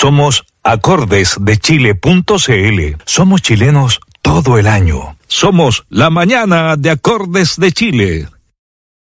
Somos acordesdechile.cl. Somos chilenos todo el año. Somos la mañana de Acordes de Chile.